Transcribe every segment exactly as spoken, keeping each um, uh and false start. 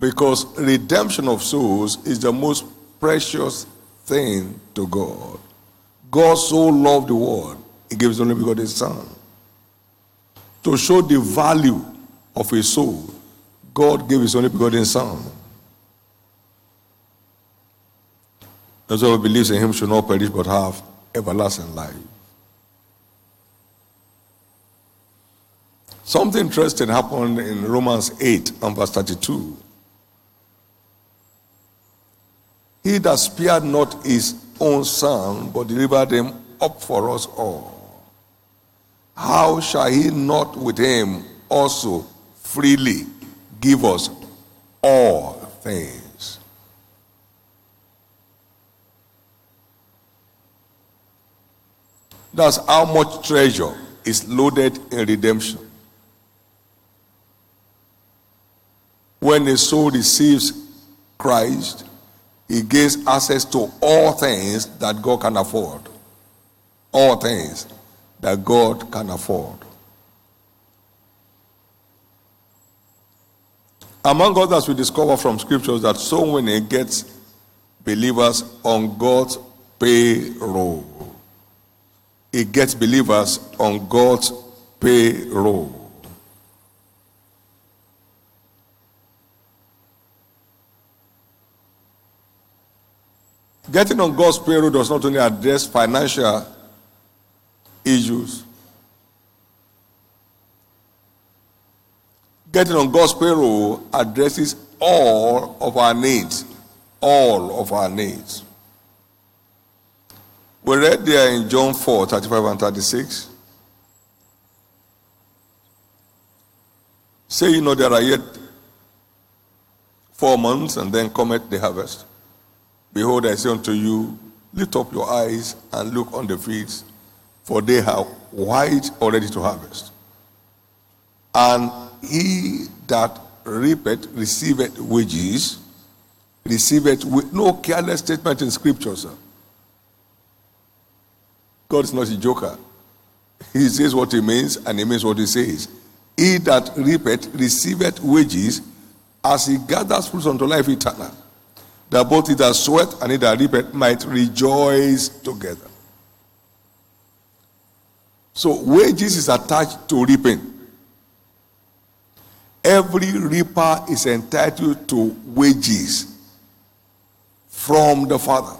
Because redemption of souls is the most precious thing to God. God so loved the world, he gave his only begotten Son. To show the value of a soul, God gave his only begotten Son. Whoever believes in him should not perish but have everlasting life. Something interesting happened in Romans eight and verse thirty-two. He that spared not his own Son, but delivered him up for us all, how shall he not with him also freely give us all things? That's how much treasure is loaded in redemption. When a soul receives Christ, he gains access to all things that God can afford. All things that God can afford. Among others, we discover from scriptures that soul winning gets believers on God's payroll. It gets believers on God's payroll. Getting on God's payroll does not only address financial issues. Getting on God's payroll addresses all of our needs. All of our needs. We read there in John four, thirty-five and thirty-six. Say you know there are yet four months and then cometh the harvest. Behold, I say unto you, lift up your eyes and look on the fields, for they are white already to harvest. And he that reapeth receiveth wages, receiveth with no careless statement in scripture, sir. God is not a joker. He says what he means and he means what he says. He that reapeth receiveth wages as he gathers fruits unto life eternal, that both he that soweth and he that reapeth might rejoice together. So wages is attached to reaping. Every reaper is entitled to wages from the Father.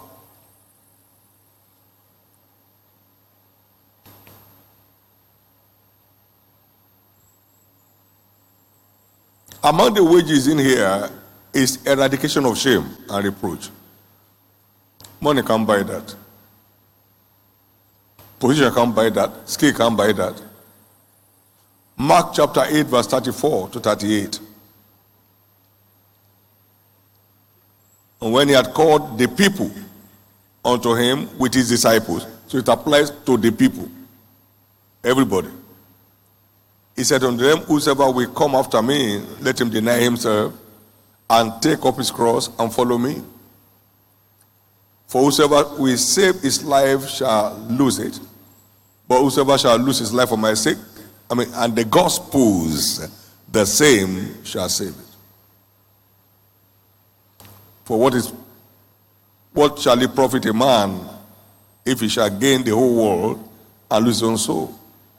Among the wages in here is eradication of shame and reproach. Money can't buy that. Position can't buy that. Skill can't buy that. Mark chapter eight, verse thirty-four to thirty-eight. And when he had called the people unto him with his disciples, so it applies to the people, everybody. He said unto them, whosoever will come after me, let him deny himself and take up his cross and follow me. For whosoever will save his life shall lose it, but whosoever shall lose his life for my sake, I mean, and the gospels, the same shall save it. For what is, what shall it profit a man if he shall gain the whole world and lose his own soul?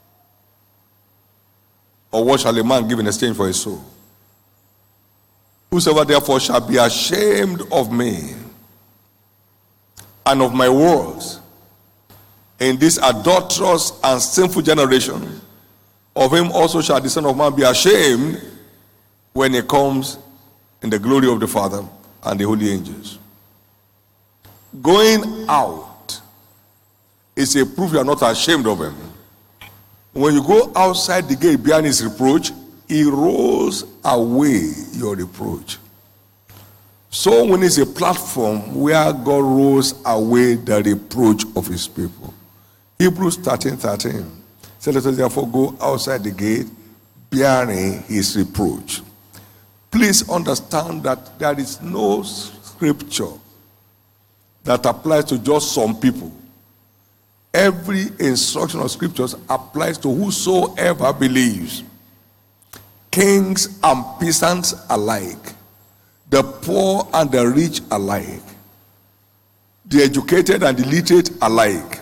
Or what shall a man give in exchange for his soul? Whosoever therefore shall be ashamed of me and of my words in this adulterous and sinful generation, of him also shall the Son of Man be ashamed when he comes in the glory of the Father and the holy angels. Going out is a proof you are not ashamed of him. When you go outside the gate behind his reproach, he rolls away your reproach. So when it's a platform where God rolls away the reproach of his people. Hebrews thirteen thirteen. So let us therefore go outside the gate bearing his reproach. Please understand that there is no scripture that applies to just some people. Every instruction of scriptures applies to whosoever believes. Kings and peasants alike. the poor and the rich alike, the educated and the illiterate alike,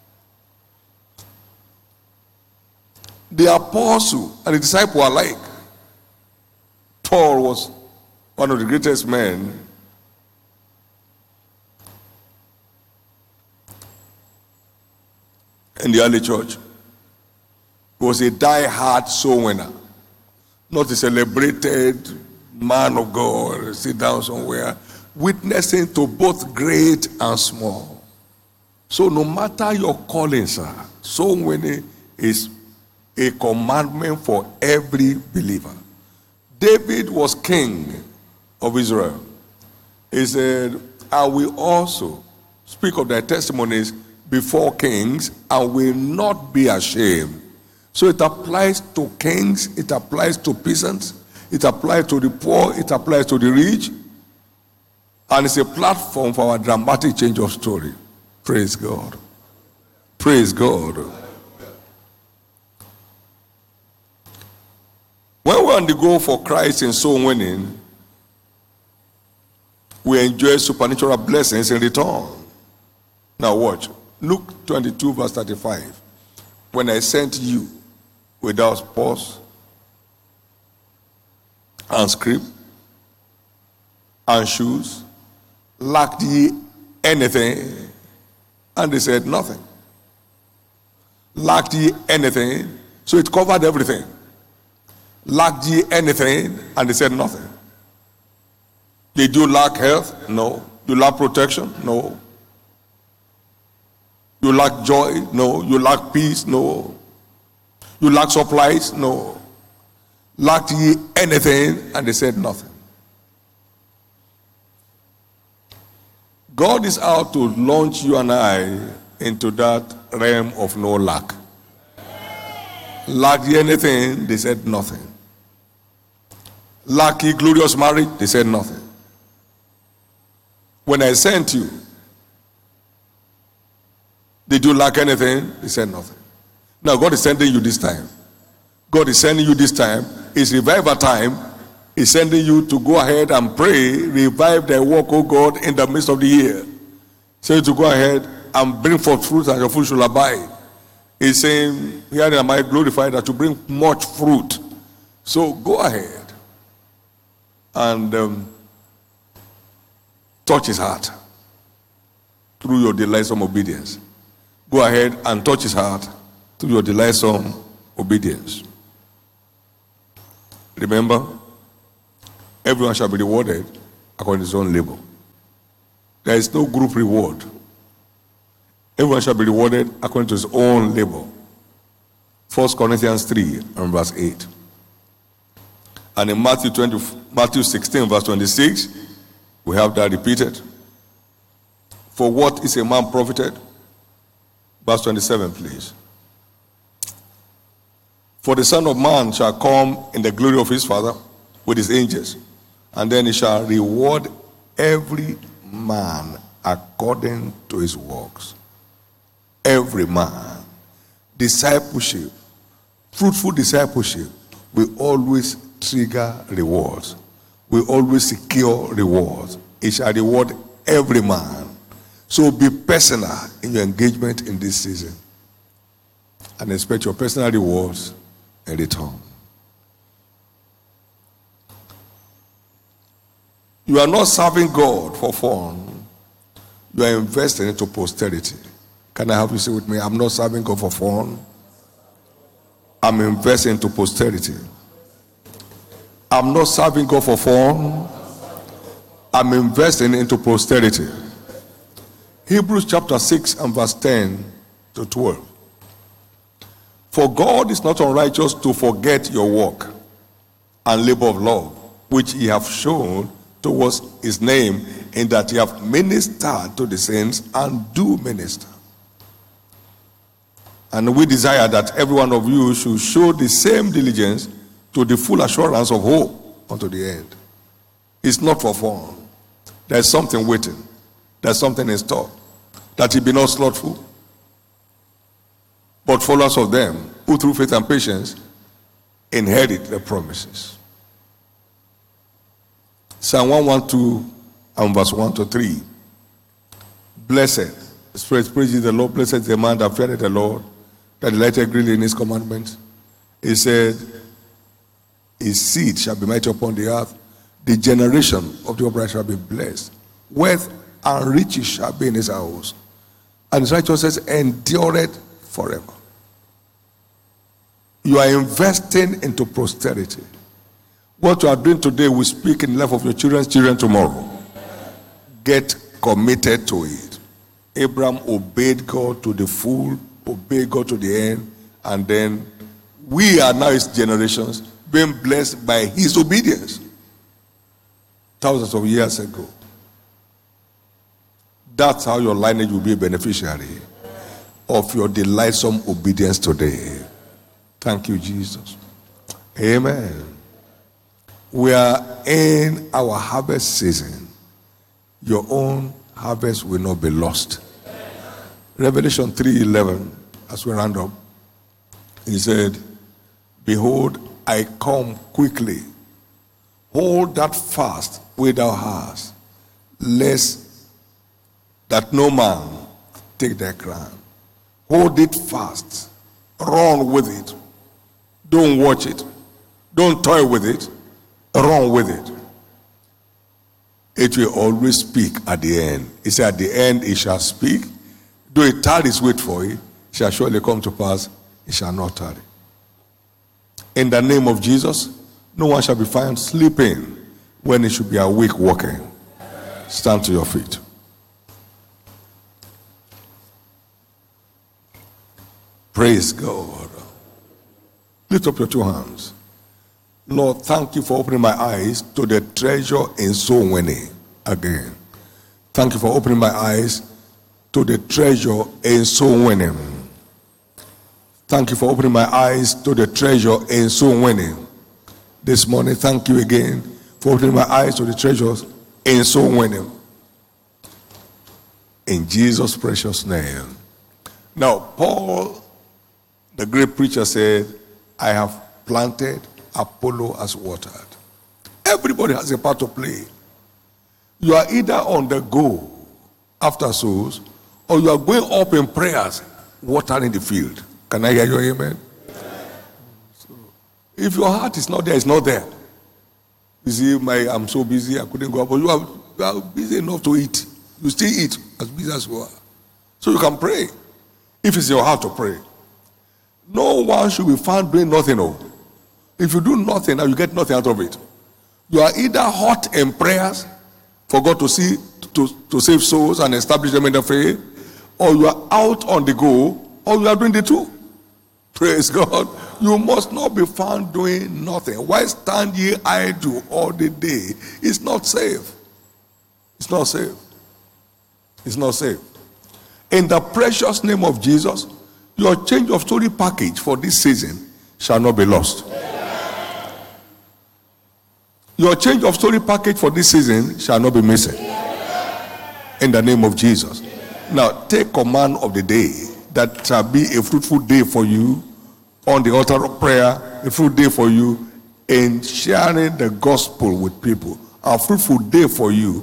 the apostle and the disciple alike. Paul was one of the greatest men in the early church. He was a die-hard soul winner, not a celebrated man of God, sit down somewhere, witnessing to both great and small. So no matter your calling, sir, soul winning is a commandment for every believer. David was king of Israel. He said, I will also speak of their testimonies before kings and will not be ashamed. So it applies to kings, it applies to peasants, it applies to the poor, it applies to the rich, and it's a platform for our dramatic change of story. Praise God. Praise God. When we're on the go for Christ in soul winning, we enjoy supernatural blessings in return. Now watch. Luke twenty-two verse thirty-five. When I sent you without pause and script and shoes, lacked ye anything? And they said nothing. Lacked ye anything? So it covered everything. Lacked ye anything? And they said nothing. Did you lack health? No. You lack protection? No. You lack joy? No. You lack peace? No. You lack supplies? No. Lacked ye anything? And they said nothing. God is out to launch you and I into that realm of no lack. Lacked ye anything? They said nothing. Lacked ye glorious marriage? They said nothing. When I sent you, did you lack anything? They said nothing. Now God is sending you this time. God is sending you this time. It's revival time. He's sending you to go ahead and pray, revive the work, oh God, in the midst of the year. Say to go ahead and bring forth fruit, and your fruit shall abide. He's saying, here am I glorified, that you bring much fruit. So go ahead and um, touch his heart through your delightsome obedience. Go ahead and touch his heart through your delightsome obedience. Remember, everyone shall be rewarded according to his own labor. There is no group reward. Everyone shall be rewarded according to his own labor. First Corinthians three and verse eight. And in Matthew twenty, Matthew sixteen verse twenty-six, we have that repeated. For what is a man profited? Verse twenty-seven, please. For the Son of Man shall come in the glory of his Father with his angels, and then he shall reward every man according to his works. Every man. Discipleship, fruitful discipleship, will always trigger rewards. Will always secure rewards. It shall reward every man. So be personal in your engagement in this season, and expect your personal rewards in return. You are not serving God for fun. You are investing into posterity. Can I have you say with me? I'm not serving God for fun. I'm investing into posterity. I'm not serving God for fun. I'm investing into posterity. Hebrews chapter six and verse ten to twelve. For God is not unrighteous to forget your work and labor of love, which ye have shown towards his name, in that ye have ministered to the saints and do minister. And we desire that every one of you should show the same diligence to the full assurance of hope unto the end. It's not for fun. There's something waiting. There's something in store. That ye be not slothful, but followers of them who through faith and patience inherit the promises. Psalm one twelve and verse one to three. Blessed, praise, praise ye the Lord, blessed is the man that feareth the Lord, that delighteth greatly in his commandments. He said, his seed shall be mighty upon the earth, the generation of the upright shall be blessed. Wealth and riches shall be in his house, and his righteousness endureth forever. You are investing into posterity. What you are doing today will speak in the life of your children's children tomorrow. Get committed to it. Abraham obeyed God to the full, obeyed God to the end, and then we are now his generations being blessed by his obedience. Thousands of years ago. That's how your lineage will be a beneficiary of your delightsome obedience today. Thank you, Jesus. Amen. We are in our harvest season. Your own harvest will not be lost. Revelation three eleven, as we round up, he said, behold, I come quickly. Hold that fast which thou hast, lest that no man take thy crown. Hold it fast. Run with it. Don't watch it. Don't toy with it. Run with it. It will always speak at the end. He said, at the end it shall speak. Though it tarries, wait for it. It shall surely come to pass. It shall not tarry. In the name of Jesus, no one shall be found sleeping when he should be awake walking. Stand to your feet. Praise God. Lift up your two hands. Lord, thank you for opening my eyes to the treasure in soul winning again. Thank you for opening my eyes to the treasure in soul winning. Thank you for opening my eyes to the treasure in soul winning. This morning, thank you again for opening my eyes to the treasures in soul winning. In Jesus' precious name. Now, Paul, the great preacher, said, I have planted, Apollo has watered. Everybody has a part to play. You are either on the go after souls, or you are going up in prayers, watering the field. Can I hear your amen? So, if your heart is not there, it's not there. You see, my, I'm so busy, I couldn't go up, but you are, you are busy enough to eat. You still eat as busy as you are. So you can pray, if it's your heart to pray. No one should be found doing nothing. Oh. If you do nothing, now you get nothing out of it. You are either hot in prayers for God to see, to, to save souls and establish them in the faith, or you are out on the go, or you are doing the two. Praise God. You must not be found doing nothing. Why stand ye idle all the day? It's not safe. It's not safe. It's not safe. In the precious name of Jesus, your change of story package for this season shall not be lost. Your change of story package for this season shall not be missing. In the name of Jesus. Now, take command of the day. That shall be a fruitful day for you on the altar of prayer, a fruitful day for you in sharing the gospel with people. A fruitful day for you.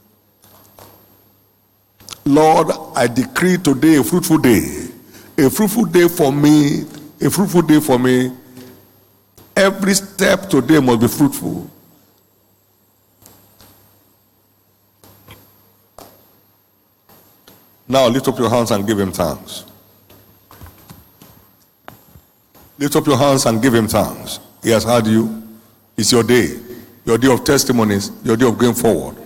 Lord, I decree today a fruitful day. A fruitful day for me. A fruitful day for me. Every step today must be fruitful. Now lift up your hands and give him thanks. Lift up your hands and give him thanks. He has heard you. It's your day. Your day of testimonies. Your day of going forward.